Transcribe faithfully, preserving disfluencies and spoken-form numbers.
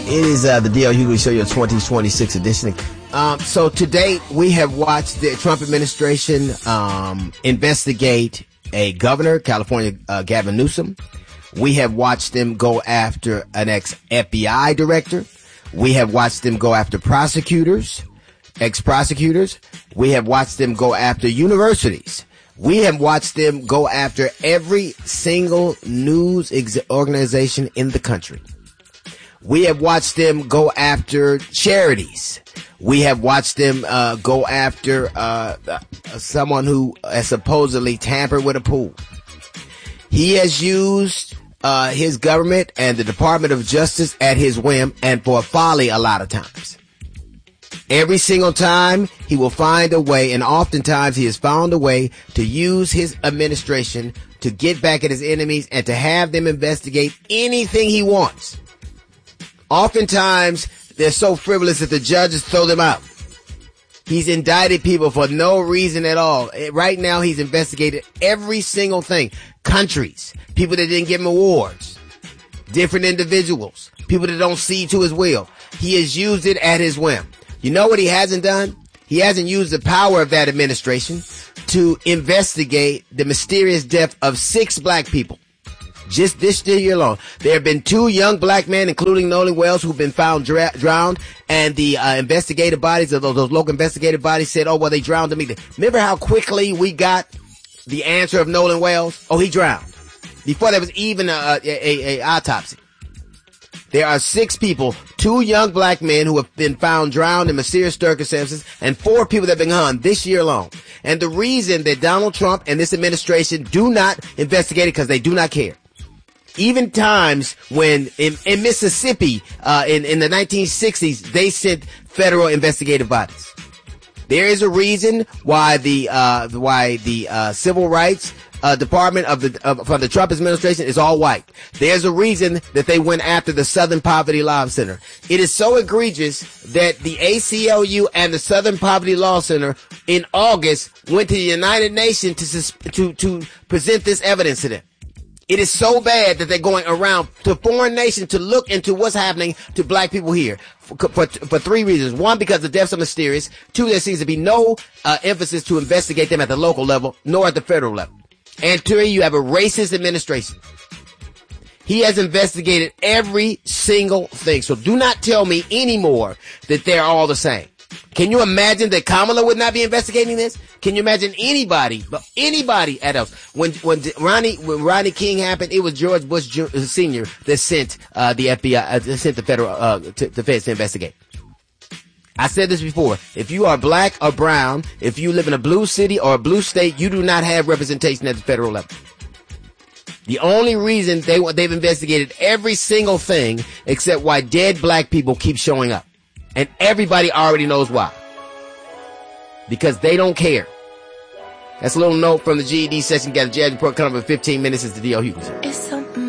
It is uh, the D L Hughley Show, your twenty twenty-six edition. Um, so to date, we have watched the Trump administration um, investigate a governor, California, uh, Gavin Newsom. We have watched them go after an ex-F B I director. We have watched them go after prosecutors, ex-prosecutors. We have watched them go after universities. We have watched them go after every single news ex- organization in the country. We have watched them go after charities. We have watched them uh, go after uh, uh, someone who has supposedly tampered with a pool. He has used uh, his government and the Department of Justice at his whim and for folly a lot of times. Every single time he will find a way, and oftentimes he has found a way to use his administration to get back at his enemies and to have them investigate anything he wants. Oftentimes, they're so frivolous that the judges throw them out. He's indicted people for no reason at all. Right now, he's investigated every single thing. Countries, people that didn't give him awards, different individuals, people that don't see to his will. He has used it at his whim. You know what he hasn't done? He hasn't used the power of that administration to investigate the mysterious death of six black people. Just this year alone, there have been two young black men, including Nolan Wells, who've been found dra- drowned, and the uh, investigative bodies, of those, those local investigative bodies, said, "Oh, well, they drowned him." Remember how quickly we got the answer of Nolan Wells? Oh, he drowned before there was even a, a, a, a autopsy. There are six people, two young black men who have been found drowned in mysterious circumstances, and four people that have been hung this year alone. And the reason that Donald Trump and this administration do not investigate it because they do not care. Even times when in, in Mississippi, uh, in, in the nineteen sixties, they sent federal investigative bodies. There is a reason why the, uh, why the, uh, civil rights, uh, department of the, of, from the Trump administration is all white. There's a reason that they went after the Southern Poverty Law Center. It is so egregious that the A C L U and the Southern Poverty Law Center in August went to the United Nations to, to, to present this evidence to them. It is so bad that they're going around to foreign nations to look into what's happening to black people here for, for, for three reasons. One, because the deaths are mysterious. Two, there seems to be no uh, emphasis to investigate them at the local level, nor at the federal level. And three, you have a racist administration. He has investigated every single thing. So do not tell me anymore that they're all the same. Can you imagine that Kamala would not be investigating this? Can you imagine anybody, but anybody else? When when Ronnie when Rodney King happened, it was George Bush Senior that sent uh, the F B I, uh, sent the federal uh, to, the feds to investigate. I said this before. If you are black or brown, if you live in a blue city or a blue state, you do not have representation at the federal level. The only reason they they've investigated every single thing except why dead black people keep showing up. And everybody already knows why. Because they don't care. That's a little note from the G E D session. Got a jazz report coming up in fifteen minutes. It's the D L Hughley Show.